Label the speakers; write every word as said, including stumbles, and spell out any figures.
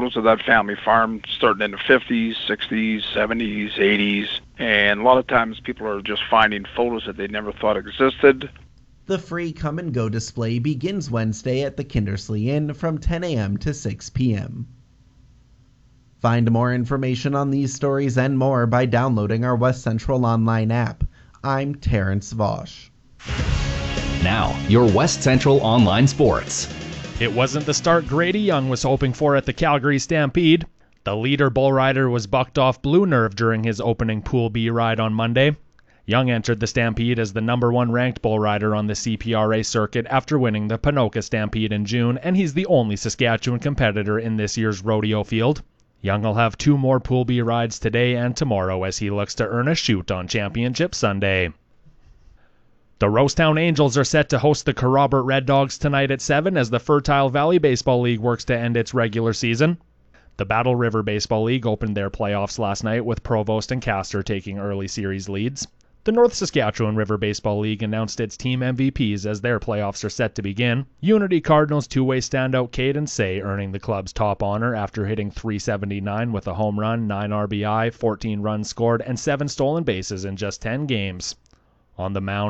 Speaker 1: photos of that family farm starting in the fifties, sixties, seventies, eighties, and a lot of times people are just finding photos that they never thought existed.
Speaker 2: The free Come and Go display begins Wednesday at the Kindersley Inn from ten a.m. to six p.m. Find more information on these stories and more by downloading our West Central online app. I'm Terrence Vosch.
Speaker 3: Now, your West Central Online Sports.
Speaker 4: It wasn't the start Grady Young was hoping for at the Calgary Stampede. The leader bull rider was bucked off Blue Nerve during his opening Pool B ride on Monday. Young entered the Stampede as the number one ranked bull rider on the C P R A circuit after winning the Ponoka Stampede in June, and he's the only Saskatchewan competitor in this year's rodeo field. Young will have two more Pool B rides today and tomorrow as he looks to earn a shoot on Championship Sunday. The Rosetown Angels are set to host the Kerrobert Red Dogs tonight at seven as the Fertile Valley Baseball League works to end its regular season. The Battle River Baseball League opened their playoffs last night with Provost and Castor taking early series leads. The North Saskatchewan River Baseball League announced its team M V Ps as their playoffs are set to begin. Unity Cardinals two-way standout Caden Say earning the club's top honor after hitting three seventy-nine with a home run, nine R B I, fourteen runs scored, and seven stolen bases in just ten games. On the mound,